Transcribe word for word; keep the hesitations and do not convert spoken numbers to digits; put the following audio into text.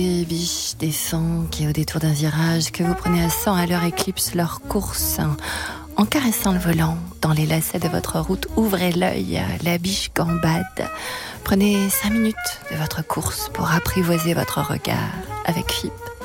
Les biches des cent qui, au détour d'un virage que vous prenez à cent à l'heure, éclipsent leur course. En caressant le volant, dans les lacets de votre route, ouvrez l'œil, la biche gambade. Prenez cinq minutes de votre course pour apprivoiser votre regard avec F I P.